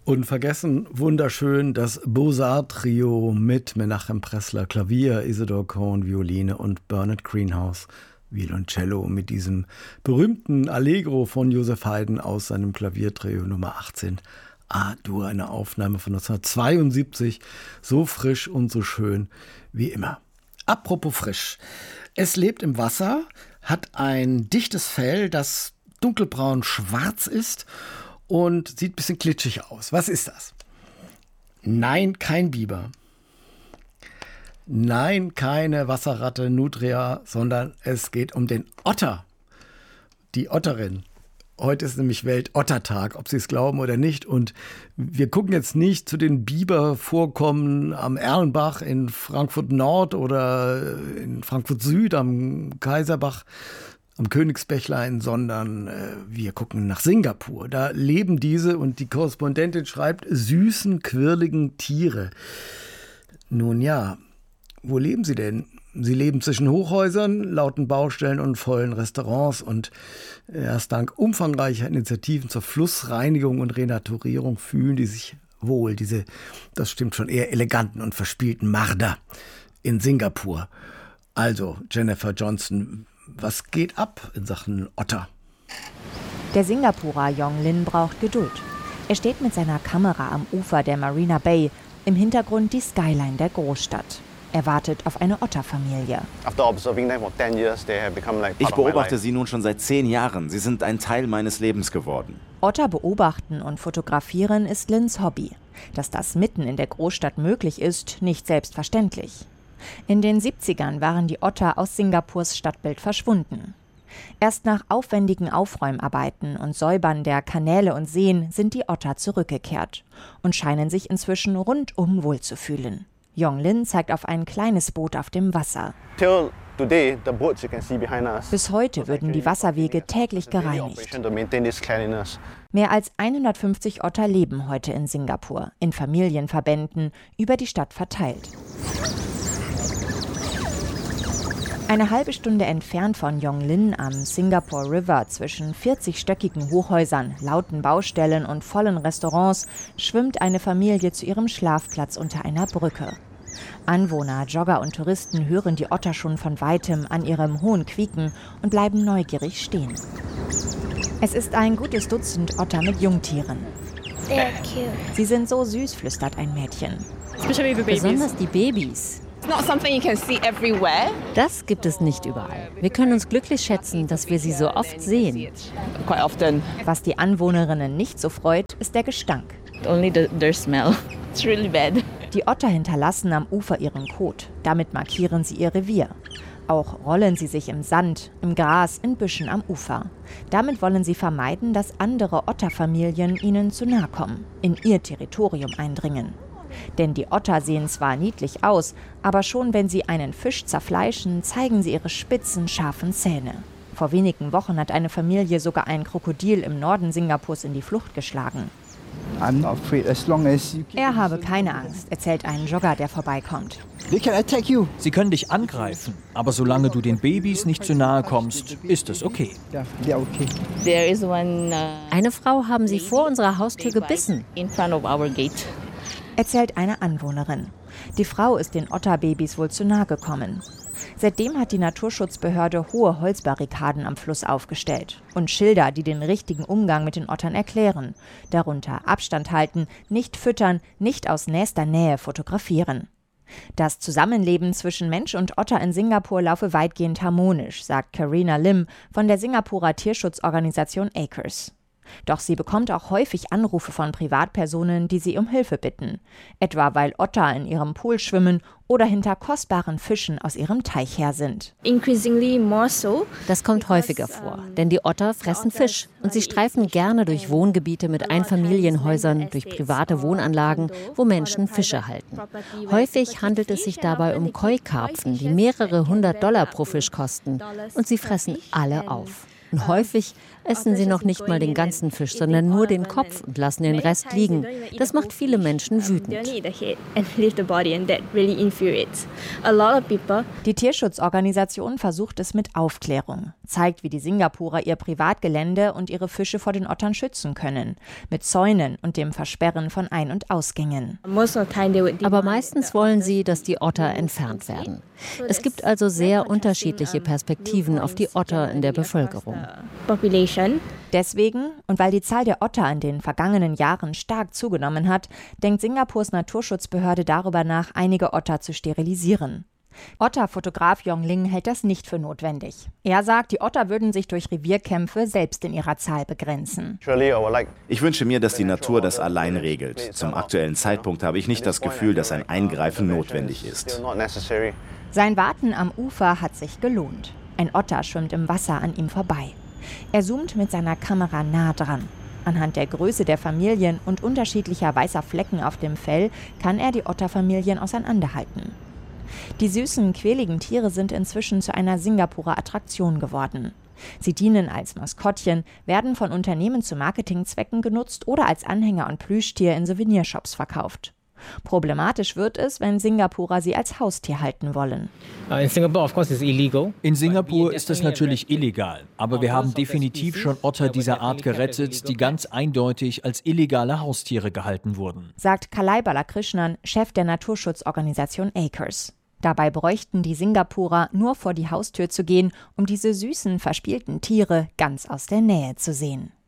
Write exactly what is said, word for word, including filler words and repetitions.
Unvergessen, wunderschön, das Beaux-Arts-Trio mit Menachem Pressler, Klavier, Isidor Cohn, Violine und Bernard Greenhouse, Violoncello, mit diesem berühmten Allegro von Joseph Haydn aus seinem Klaviertrio Nummer achtzehn. A-Dur, eine Aufnahme von neunzehnhundertzweiundsiebzig, so frisch und so schön wie immer. Apropos frisch, es lebt im Wasser, hat ein dichtes Fell, das dunkelbraun-schwarz ist und sieht ein bisschen glitschig aus. Was ist das? Nein, kein Biber. Nein, keine Wasserratte Nutria, sondern es geht um den Otter. Die Otterin. Heute ist nämlich Weltottertag, ob Sie es glauben oder nicht. Und wir gucken jetzt nicht zu den Bibervorkommen am Erlenbach in Frankfurt Nord oder in Frankfurt Süd am Kaiserbach, am Königsbächlein, sondern äh, wir gucken nach Singapur. Da leben diese, und die Korrespondentin schreibt, süßen, quirligen Tiere. Nun ja, wo leben sie denn? Sie leben zwischen Hochhäusern, lauten Baustellen und vollen Restaurants, und erst dank umfangreicher Initiativen zur Flussreinigung und Renaturierung fühlen die sich wohl, diese, das stimmt schon, eher eleganten und verspielten Marder in Singapur. Also, Jennifer Johnson, was geht ab in Sachen Otter? Der Singapurer Yong Lin braucht Geduld. Er steht mit seiner Kamera am Ufer der Marina Bay, im Hintergrund die Skyline der Großstadt. Er wartet auf eine Otterfamilie. Ich beobachte sie nun schon seit zehn Jahren. Sie sind ein Teil meines Lebens geworden. Otter beobachten und fotografieren ist Lins Hobby. Dass das mitten in der Großstadt möglich ist, nicht selbstverständlich. In den siebzigern waren die Otter aus Singapurs Stadtbild verschwunden. Erst nach aufwendigen Aufräumarbeiten und Säubern der Kanäle und Seen sind die Otter zurückgekehrt und scheinen sich inzwischen rundum wohlzufühlen. Yong Lin zeigt auf ein kleines Boot auf dem Wasser. Bis heute würden die Wasserwege täglich gereinigt. Mehr als hundertfünfzig Otter leben heute in Singapur, in Familienverbänden, über die Stadt verteilt. Eine halbe Stunde entfernt von Yong Lin am Singapore River, zwischen vierzigstöckigen Hochhäusern, lauten Baustellen und vollen Restaurants, schwimmt eine Familie zu ihrem Schlafplatz unter einer Brücke. Anwohner, Jogger und Touristen hören die Otter schon von weitem an ihrem hohen Quieken und bleiben neugierig stehen. Es ist ein gutes Dutzend Otter mit Jungtieren. Sie sind so süß, flüstert ein Mädchen. Besonders die Babys. Das gibt es nicht überall. Wir können uns glücklich schätzen, dass wir sie so oft sehen. Was die Anwohnerinnen nicht so freut, ist der Gestank. Die Otter hinterlassen am Ufer ihren Kot. Damit markieren sie ihr Revier. Auch rollen sie sich im Sand, im Gras, in Büschen am Ufer. Damit wollen sie vermeiden, dass andere Otterfamilien ihnen zu nahe kommen, in ihr Territorium eindringen. Denn die Otter sehen zwar niedlich aus, aber schon wenn sie einen Fisch zerfleischen, zeigen sie ihre spitzen, scharfen Zähne. Vor wenigen Wochen hat eine Familie sogar ein Krokodil im Norden Singapurs in die Flucht geschlagen. Er habe keine Angst, erzählt ein Jogger, der vorbeikommt. Sie können dich angreifen, aber solange du den Babys nicht zu nahe kommst, ist es okay. Eine Frau haben sie vor unserer Haustür gebissen, erzählt eine Anwohnerin. Die Frau ist den Otterbabys wohl zu nahe gekommen. Seitdem hat die Naturschutzbehörde hohe Holzbarrikaden am Fluss aufgestellt und Schilder, die den richtigen Umgang mit den Ottern erklären. Darunter Abstand halten, nicht füttern, nicht aus nächster Nähe fotografieren. Das Zusammenleben zwischen Mensch und Otter in Singapur laufe weitgehend harmonisch, sagt Karina Lim von der Singapurer Tierschutzorganisation Acres. Doch sie bekommt auch häufig Anrufe von Privatpersonen, die sie um Hilfe bitten. Etwa weil Otter in ihrem Pool schwimmen oder hinter kostbaren Fischen aus ihrem Teich her sind. Das kommt häufiger vor, denn die Otter fressen Fisch und sie streifen gerne durch Wohngebiete mit Einfamilienhäusern, durch private Wohnanlagen, wo Menschen Fische halten. Häufig handelt es sich dabei um Koi-Karpfen, die mehrere hundert Dollar pro Fisch kosten, und sie fressen alle auf. Und häufig essen sie noch nicht mal den ganzen Fisch, sondern nur den Kopf und lassen den Rest liegen. Das macht viele Menschen wütend. Die Tierschutzorganisation versucht es mit Aufklärung. zeigt, wie die Singapurer ihr Privatgelände und ihre Fische vor den Ottern schützen können, mit Zäunen und dem Versperren von Ein- und Ausgängen. Aber meistens wollen sie, dass die Otter entfernt werden. Es gibt also sehr unterschiedliche Perspektiven auf die Otter in der Bevölkerung. Deswegen, und weil die Zahl der Otter in den vergangenen Jahren stark zugenommen hat, denkt Singapurs Naturschutzbehörde darüber nach, einige Otter zu sterilisieren. Otterfotograf Yong Ling hält das nicht für notwendig. Er sagt, die Otter würden sich durch Revierkämpfe selbst in ihrer Zahl begrenzen. Ich wünsche mir, dass die Natur das allein regelt. Zum aktuellen Zeitpunkt habe ich nicht das Gefühl, dass ein Eingreifen notwendig ist. Sein Warten am Ufer hat sich gelohnt. Ein Otter schwimmt im Wasser an ihm vorbei. Er zoomt mit seiner Kamera nah dran. Anhand der Größe der Familien und unterschiedlicher weißer Flecken auf dem Fell kann er die Otterfamilien auseinanderhalten. Die süßen, quäligen Tiere sind inzwischen zu einer Singapurer Attraktion geworden. Sie dienen als Maskottchen, werden von Unternehmen zu Marketingzwecken genutzt oder als Anhänger und Plüschtier in Souvenirshops verkauft. Problematisch wird es, wenn Singapurer sie als Haustier halten wollen. In Singapur ist das natürlich illegal, aber wir haben definitiv schon Otter dieser Art gerettet, die ganz eindeutig als illegale Haustiere gehalten wurden, sagt Kalai Balakrishnan, Chef der Naturschutzorganisation Acres. Dabei bräuchten die Singapurer nur vor die Haustür zu gehen, um diese süßen, verspielten Tiere ganz aus der Nähe zu sehen.